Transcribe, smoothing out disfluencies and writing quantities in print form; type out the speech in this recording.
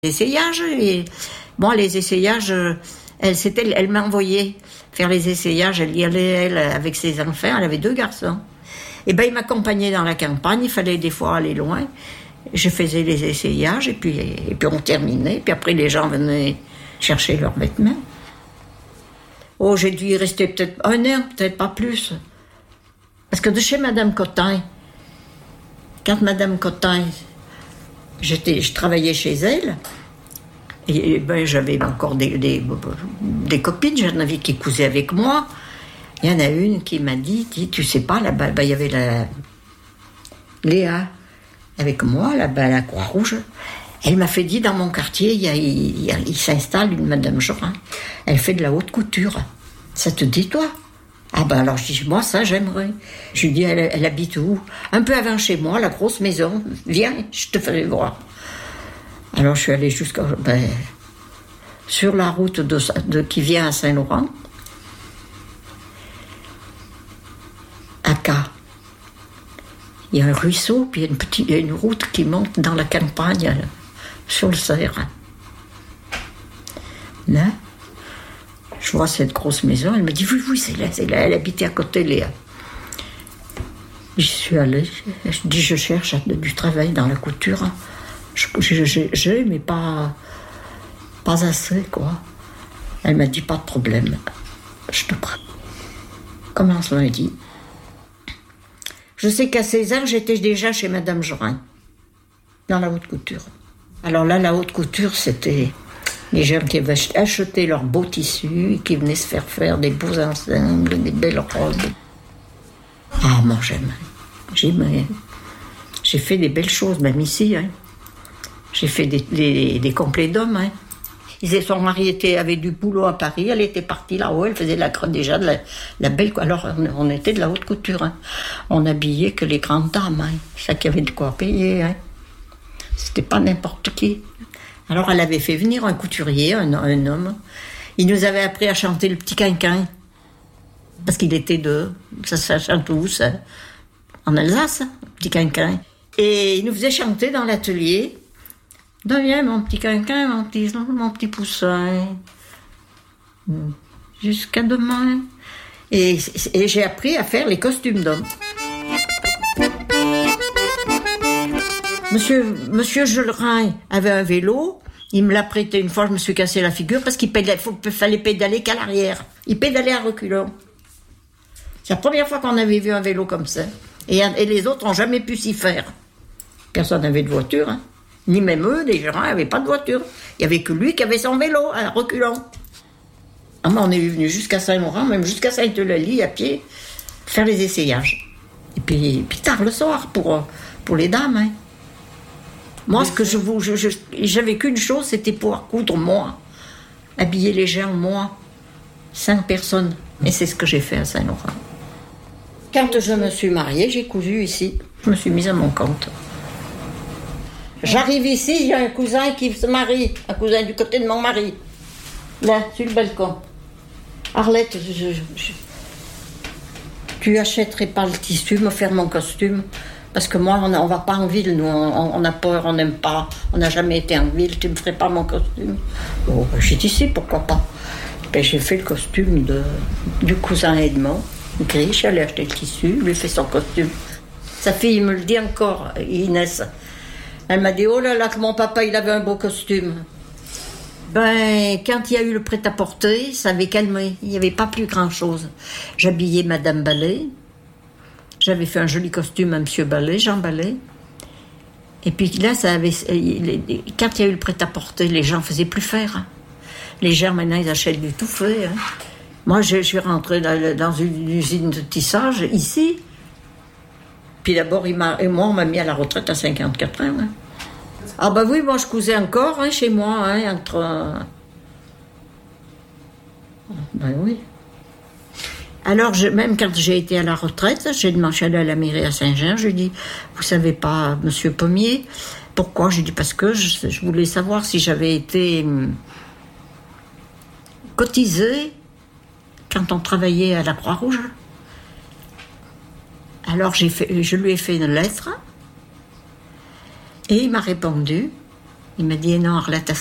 essayages. Et bon, les essayages, elle m'a envoyé faire les essayages. Elle y allait, elle, avec ses enfants. Elle avait 2 garçons. Et ben, il m'accompagnait dans la campagne. Il fallait des fois aller loin. Je faisais les essayages et puis on terminait. Puis après, les gens venaient chercher leurs vêtements. Oh, j'ai dû y rester peut-être 1 an, peut-être pas plus. Parce que de chez Madame Cotin, quand Madame Cotin, je travaillais chez elle, et ben, j'avais encore des copines, j'en avais qui cousaient avec moi. Il y en a une qui m'a dit, tu sais pas, là-bas, il y avait la Léa avec moi, là-bas à la Croix-Rouge. Elle m'a fait dire, dans mon quartier, il s'installe une Madame Jorin. Elle fait de la haute couture. Ça te dit, toi? Ah ben alors, je dis, moi, ça, j'aimerais. Je lui dis, elle habite où? Un peu avant chez moi, la grosse maison. Viens, je te ferai voir. Alors, je suis allée sur la route qui vient à Saint-Laurent, à Cas. Il y a un ruisseau, puis il y a une route qui monte dans la campagne, sur le cerf. Là, je vois cette grosse maison, elle me dit, oui, c'est là, elle habitait à côté, Léa. J'y suis allée, je dis, je cherche du travail dans la couture. J'ai, mais pas assez, quoi. Elle m'a dit, pas de problème, je te prends. Commence lundi. Je sais qu'à 16 ans, j'étais déjà chez Madame Jorin, dans la haute couture. Alors là, la haute couture, c'était les gens qui avaient acheté leurs beaux tissus et qui venaient se faire des beaux ensembles, des belles robes. Ah, moi, j'aimais. J'ai fait des belles choses, même ici. Hein. J'ai fait des complets d'hommes. Hein. Son mari avait du boulot à Paris, elle était partie là-haut, elle faisait déjà de la belle... Alors, on était de la haute couture. Hein. On habillait que les grandes dames, hein. Ça qui avait de quoi payer. Hein. C'était pas n'importe qui. Alors, elle avait fait venir un couturier, un homme. Il nous avait appris à chanter le petit quinquin. Parce qu'il était ça chante où, ça? En Alsace, le petit quinquin. Et il nous faisait chanter dans l'atelier. Viens, mon petit quinquin, mon petit poussin. Jusqu'à demain. Et j'ai appris à faire les costumes d'hommes. Monsieur Jorin avait un vélo. Il me l'a prêté une fois, je me suis cassé la figure parce qu'il fallait pédaler qu'à l'arrière. Il pédalait à reculons. C'est la première fois qu'on avait vu un vélo comme ça. Et les autres n'ont jamais pu s'y faire. Personne n'avait de voiture, hein. Ni même eux, les gens n'avaient pas de voiture. Il n'y avait que lui qui avait son vélo, à reculons. Ah, on est venu jusqu'à Saint-Laurent, même jusqu'à Sainte-Eulalie, à pied, faire les essayages. Et puis tard le soir, pour les dames. Hein. Moi, j'avais qu'une chose, c'était pouvoir coudre moi. Habiller les gens, moi. 5 personnes. Et c'est ce que j'ai fait à Saint-Laurent. Quand je me suis mariée, j'ai cousu ici. Je me suis mise à mon compte. J'arrive ici, il y a un cousin qui se marie, un cousin du côté de mon mari, là, sur le balcon. Arlette, tu achèterais pas le tissu, me faire mon costume, parce que moi, on va pas en ville, nous, on a peur, on n'aime pas, on n'a jamais été en ville, tu me ferais pas mon costume? Oh, j'ai dit si, pourquoi pas. Ben, j'ai fait le costume du cousin Edmond, gris, j'allais acheter le tissu, lui fait son costume. Sa fille me le dit encore, Inès. Elle m'a dit, oh là là, que mon papa, il avait un beau costume. Ben, quand il y a eu le prêt-à-porter, ça avait calmé. Il n'y avait pas plus grand-chose. J'habillais Madame Ballet. J'avais fait un joli costume à Monsieur Ballet, Jean Ballet. Et puis là, quand il y a eu le prêt-à-porter, les gens ne faisaient plus faire. Hein. Les gens, maintenant, ils achètent du tout fait. Hein. Moi, je suis rentrée dans une usine de tissage, ici. Puis d'abord, on m'a mis à la retraite à 54 ans. Hein. Ah ben oui, moi je cousais encore hein, chez moi, hein, Ben oui. Alors, même quand j'ai été à la retraite, j'ai demandé à la mairie à Saint-Jean, je lui ai dit, vous savez pas, monsieur Pommier, pourquoi? J'ai dit, parce que je voulais savoir si j'avais été cotisée quand on travaillait à la Croix-Rouge. Alors je lui ai fait une lettre et il m'a répondu Il m'a dit, non, Arlette,